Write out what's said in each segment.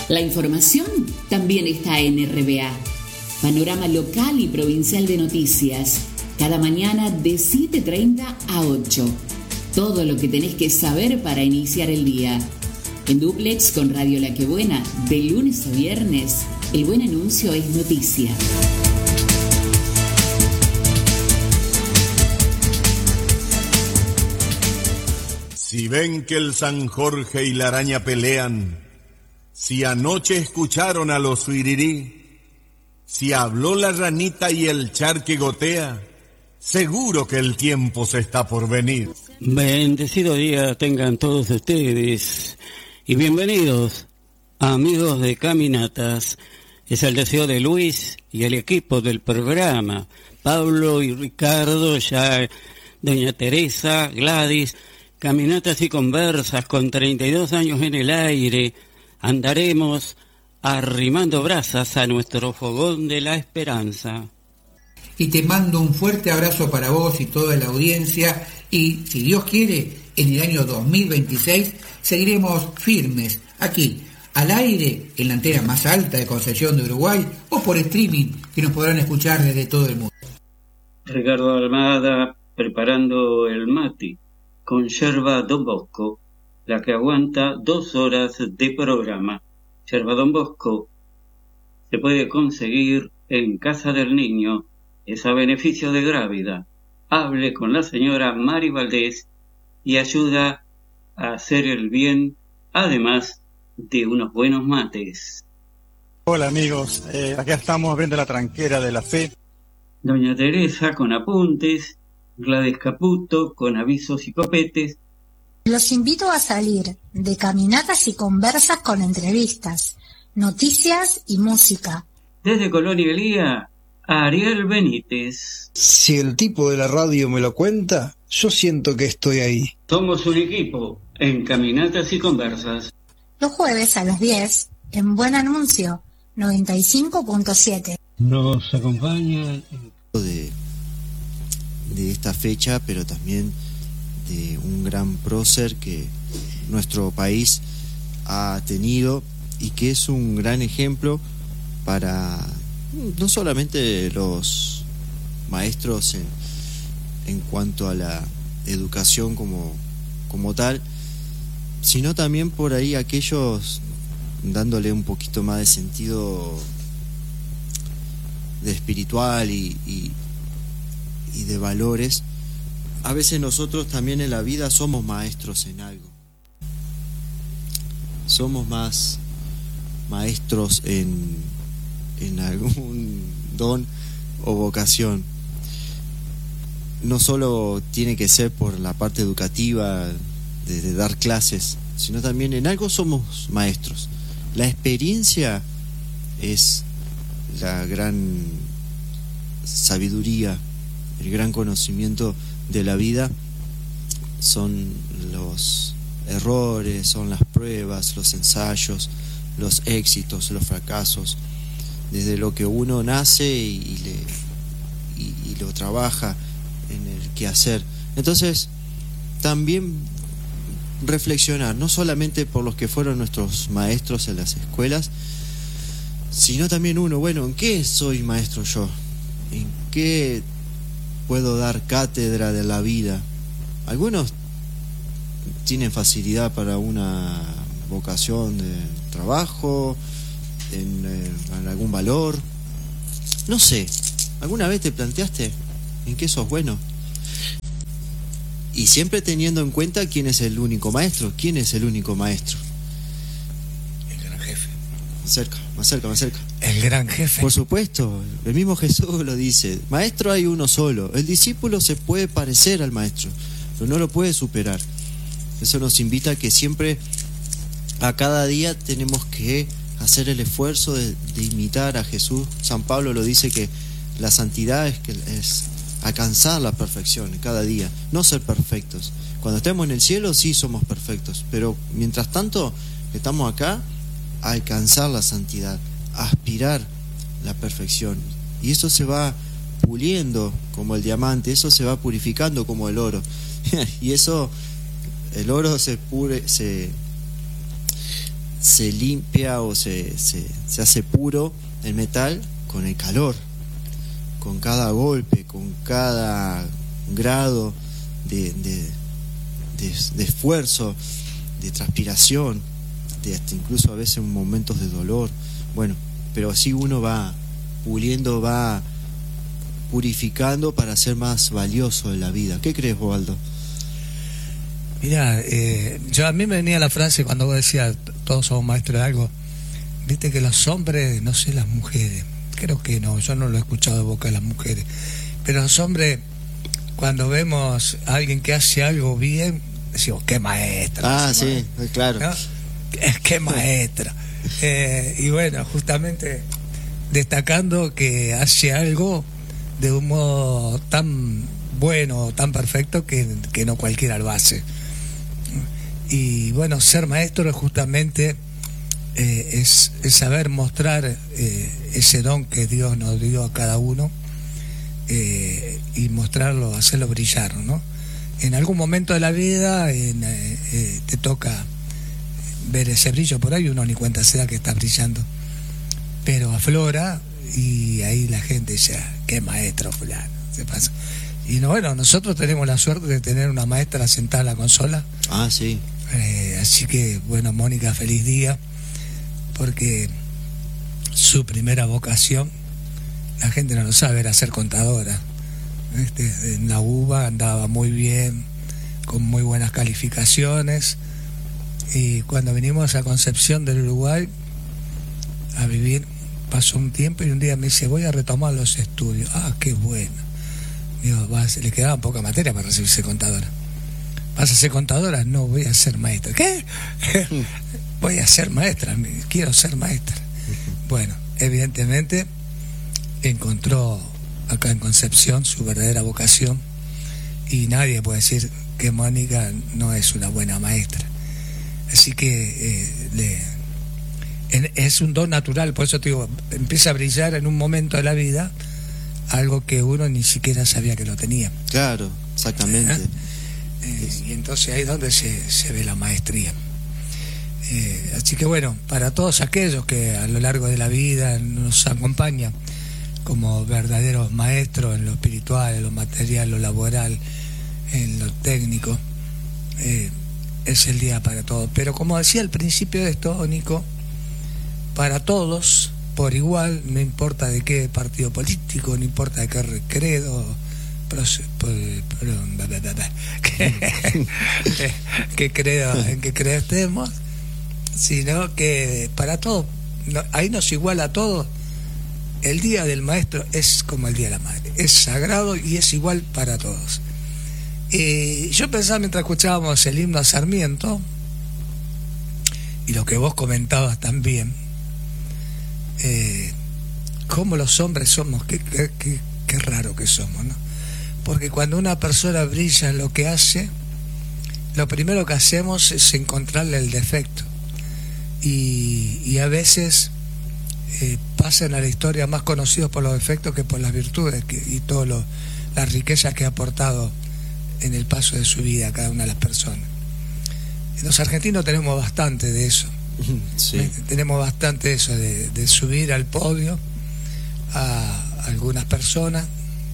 La información también está en RBA. Panorama local y provincial de noticias. Cada mañana de 7:30 a 8. Todo lo que tenés que saber para iniciar el día. En dúplex con Radio La Que Buena, de lunes a viernes, el buen anuncio es noticia. Si ven que el San Jorge y la araña pelean, si anoche escucharon a los suirirí, si habló la ranita y el charque gotea, seguro que el tiempo se está por venir. Bendecido día tengan todos ustedes y bienvenidos, amigos de Caminatas. Es el deseo de Luis y el equipo del programa, Pablo y Ricardo, ya doña Teresa, Gladys. Caminatas y conversas con 32 años en el aire. Andaremos arrimando brasas a nuestro fogón de la esperanza. Y te mando un fuerte abrazo para vos y toda la audiencia. Y si Dios quiere, en el año 2026 seguiremos firmes aquí, al aire, en la antena más alta de Concepción de Uruguay, o por streaming, que nos podrán escuchar desde todo el mundo. Ricardo Almada preparando el mate con yerba Don Bosco, la que aguanta 2 horas de programa. Yerba Don Bosco se puede conseguir en Casa del Niño, es a beneficio de Grávida. Hable con la señora Mari Valdés y ayuda a hacer el bien, además de unos buenos mates. Hola amigos, acá estamos abriendo la tranquera de la fe. Doña Teresa con apuntes, Gladys Caputo con avisos y copetes. Los invito a salir de caminatas y conversas con entrevistas, noticias y música. Desde Colonia Elía, Ariel Benítez. Si el tipo de la radio me lo cuenta, yo siento que estoy ahí. Somos un equipo en Caminatas y Conversas. Los jueves a las 10, en Buen Anuncio, 95.7. Nos acompaña de esta fecha, pero también de un gran prócer que nuestro país ha tenido y que es un gran ejemplo para no solamente los maestros en cuanto a la educación como tal, sino también por ahí aquellos dándole un poquito más de sentido de espiritual y de valores. A veces nosotros también en la vida somos maestros en algo. Somos más maestros en algún don o vocación. No solo tiene que ser por la parte educativa de dar clases, sino también en algo somos maestros. La experiencia es la gran sabiduría, el gran conocimiento de la vida. Son los errores, son las pruebas, los ensayos, los éxitos, los fracasos, desde lo que uno nace y lo trabaja en el quehacer. Entonces también reflexionar, no solamente por los que fueron nuestros maestros en las escuelas, sino también uno, bueno, ¿en qué soy maestro yo? ¿En qué puedo dar cátedra de la vida? Algunos tienen facilidad para una vocación de trabajo, en algún valor. No sé, ¿alguna vez te planteaste en qué sos bueno? Y siempre teniendo en cuenta quién es el único maestro. ¿Quién es el único maestro? El gran jefe. Más cerca. El gran jefe. Por supuesto, el mismo Jesús lo dice. Maestro hay uno solo. El discípulo se puede parecer al maestro, pero no lo puede superar. Eso nos invita a que siempre, a cada día, tenemos que hacer el esfuerzo de imitar a Jesús. San Pablo lo dice, que la santidad es alcanzar la perfección cada día, no ser perfectos. Cuando estemos en el cielo sí somos perfectos, pero mientras tanto estamos acá, a alcanzar la santidad, a aspirar la perfección. Y eso se va puliendo como el diamante, eso se va purificando como el oro. Y eso, el oro se se limpia o se hace puro el metal con el calor, con cada golpe, con cada grado de esfuerzo, de transpiración, de hasta incluso a veces momentos de dolor. Bueno, pero así uno va puliendo, va purificando para ser más valioso de la vida. ¿Qué crees, Osvaldo? Mira, a mí me venía la frase cuando vos decías todos somos maestros de algo. Viste que los hombres, no sé, las mujeres, creo que no, yo no lo he escuchado de boca de las mujeres, pero los hombres, cuando vemos a alguien que hace algo bien, decimos, qué maestra. Ah, sí, claro. ¿No? Qué maestra. Y bueno, justamente destacando que hace algo de un modo tan bueno, tan perfecto, que no cualquiera lo hace. Y bueno, ser maestro justamente es saber mostrar ese don que Dios nos dio a cada uno, y mostrarlo, hacerlo brillar, ¿no? En algún momento de la vida te toca ver ese brillo por ahí, uno ni cuenta se da que está brillando, pero aflora y ahí la gente dice, qué maestro fulano, se pasa. Y no, bueno, nosotros tenemos la suerte de tener una maestra sentada en la consola. Ah, sí. Así que, bueno, Mónica, feliz día, porque su primera vocación, la gente no lo sabe, era ser contadora. En la UBA andaba muy bien, con muy buenas calificaciones, y cuando vinimos a Concepción del Uruguay a vivir, pasó un tiempo y un día me dice, voy a retomar los estudios. Ah, qué bueno. Digo, le quedaba poca materia para recibirse contadora. ¿Vas a ser contadora? No, voy a ser maestra. ¿Qué? Voy a ser maestra, quiero ser maestra. Bueno, evidentemente encontró acá en Concepción su verdadera vocación, y nadie puede decir que Mónica no es una buena maestra. Así que es un don natural, por eso te digo, empieza a brillar en un momento de la vida algo que uno ni siquiera sabía que lo tenía. Claro, exactamente. Y entonces ahí es donde se ve la maestría. Así que bueno, para todos aquellos que a lo largo de la vida nos acompañan como verdaderos maestros en lo espiritual, en lo material, lo laboral, en lo técnico, es el día para todos. Pero como decía al principio de esto, Nico, para todos por igual, no importa de qué partido político, no importa de qué credo, que credo, en que credo estemos, sino que para todos, ahí nos iguala a todos. El día del maestro es como el día de la madre, es sagrado y es igual para todos. Yo pensaba mientras escuchábamos el himno a Sarmiento y lo que vos comentabas también, cómo los hombres somos, qué raro que somos, ¿no? Porque cuando una persona brilla en lo que hace, lo primero que hacemos es encontrarle el defecto, y a veces pasan a la historia más conocidos por los defectos que por las virtudes y todas las riquezas que ha aportado en el paso de su vida a cada una de las personas. Los argentinos tenemos bastante de eso. Sí. Tenemos bastante de eso, de subir al podio a algunas personas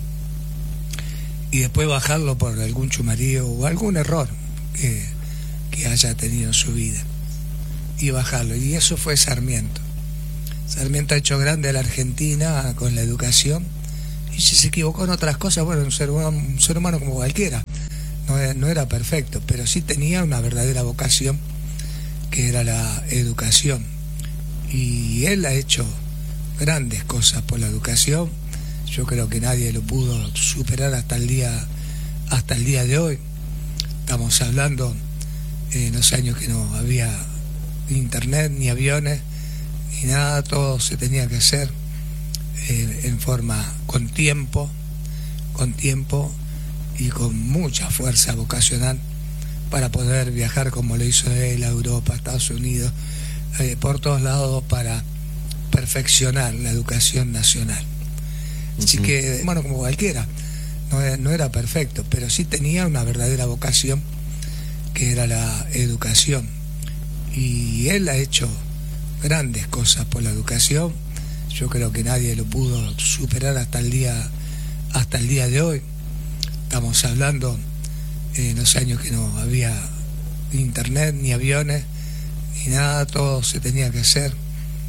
y después bajarlo por algún chumarío o algún error que haya tenido en su vida, y bajarlo. Y eso fue Sarmiento. Sarmiento ha hecho grande a la Argentina con la educación, y si se equivocó en otras cosas, bueno, un ser humano como cualquiera, no era perfecto, pero sí tenía una verdadera vocación, que era la educación, y él ha hecho grandes cosas por la educación. Yo creo que nadie lo pudo superar hasta el día de hoy. Estamos hablando en los años que no había internet, ni aviones, ni nada, todo se tenía que hacer en forma con tiempo y con mucha fuerza vocacional para poder viajar como lo hizo él a Europa, a Estados Unidos, por todos lados, para perfeccionar la educación nacional. Así que, bueno, como cualquiera, no era perfecto, pero sí tenía una verdadera vocación, que era la educación, y él ha hecho grandes cosas por la educación. Yo creo que nadie lo pudo superar hasta el día de hoy. Estamos hablando en los años que no había internet, ni aviones, ni nada, todo se tenía que hacer